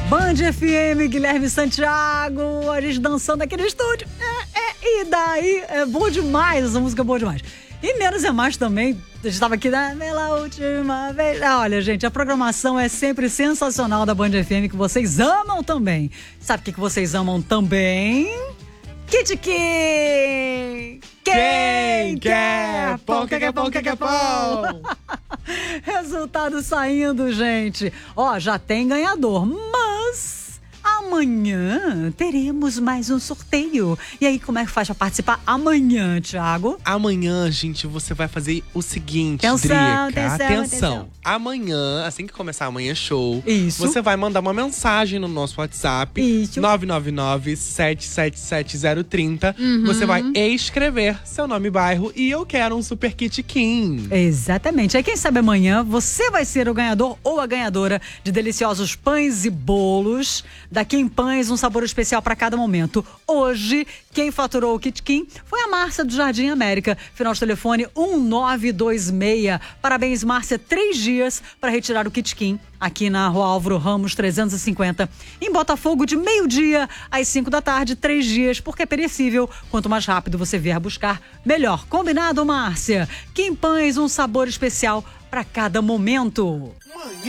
Band FM, Guilherme Santiago, a gente dançando aqui no estúdio. E daí, é bom demais, essa música é boa demais. E Menos é Mais também, a gente estava aqui pela última vez. Olha, gente, a programação é sempre sensacional da Band FM, que vocês amam também. Sabe o que vocês amam também? Kit Kim! Quem quer pão, quer pão, quer pão? Resultado saindo, gente. Ó, já tem ganhador, mas amanhã teremos mais um sorteio. E aí, como é que faz pra participar amanhã, Thiago? Amanhã, gente, você vai fazer o seguinte, Atenção. Atenção. Amanhã, assim que começar amanhã show, Isso. você vai mandar uma mensagem no nosso WhatsApp. Isso. 999-777-030. Você vai escrever seu nome e bairro e eu quero um Super Kit Kim. Exatamente. Aí quem sabe amanhã você vai ser o ganhador ou a ganhadora de deliciosos pães e bolos da Kim Pães, um sabor especial para cada momento. Hoje, quem faturou o Kit Kim foi a Márcia do Jardim América. Final de telefone 1926. Parabéns, Márcia. 3 dias para retirar o Kit Kim aqui na Rua Álvaro Ramos 350. Em Botafogo, de 12h às 5 da tarde, 3 dias, porque é perecível. Quanto mais rápido você vier buscar, melhor. Combinado, Márcia? Kim Pães, um sabor especial para cada momento.